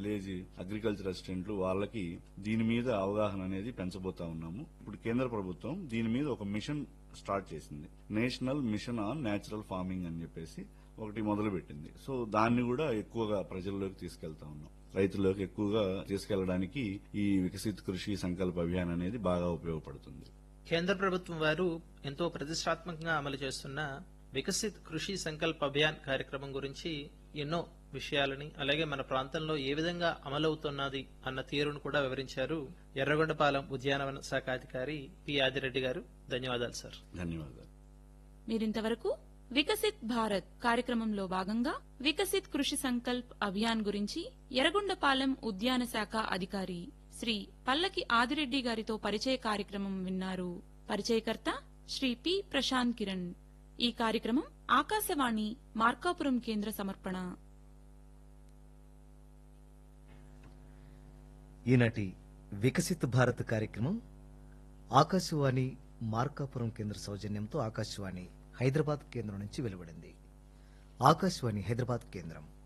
Village agriculture అసిస్టెంట్లు వాళ్ళకి దీని మీద అవగాహన అనేది పెంచబోతా ఉన్నాము. ఇప్పుడు కేంద్ర ప్రభుత్వం దీని మీద ఒక మిషన్ స్టార్ట్ చేసింది. National mission on natural farming అని చెప్పేసి ఒకటి మొదలు పెట్టింది. సో దాన్ని కూడా ఎక్కువగా ప్రజల్లోకి తీసుకెళ్తా ఉన్నాం. రైతుల్లోకి ఎక్కువగా తీసుకెళ్లడానికి ఈ వికసిత్ కృషి సంకల్ప అభియాన్ అనేది బాగా ఉపయోగపడుతుంది. కేంద్ర ప్రభుత్వం వారు ఎంతో ప్రతిష్టాత్మకంగా అమలు చేస్తున్న వికసిత్ కృషి సంకల్ప అభియాన్ కార్యక్రమం గురించి ఎన్నో విషయాలని, అలాగే మన ప్రాంతంలో ఏ విధంగా అమలవుతున్నది అన్న తీరును కూడా వివరించారు ఎర్రగొండపాలెం ఉద్యానవన శాఖ అధికారి పి ఆదిరెడ్డి గారు. ధన్యవాదాలు సార్. ధన్యవాదాలు. మీరింతవరకు వికసిత్ భారత్ కార్యక్రమంలో భాగంగా వికసిత్ కృషి సంకల్ప్ అభియాన్ గురించి ఎర్రగొండపాలెం ఉద్యాన శాఖ అధికారి శ్రీ పల్లకి ఆదిరెడ్డి గారితో పరిచయ కార్యక్రమం విన్నారు. పరిచయకర్త శ్రీ పి ప్రశాంత్ కిరణ్. ఈ కార్యక్రమం ఆకాశవాణి మార్కాపురం కేంద్ర సమర్పణ. ఈనాటి వికసిత్ భారత్ కార్యక్రమం ఆకాశవాణి మార్కాపురం కేంద్ర సౌజన్యంతో ఆకాశవాణి హైదరాబాద్ కేంద్రం నుంచి వెలువడింది. ఆకాశవాణి హైదరాబాద్ కేంద్రం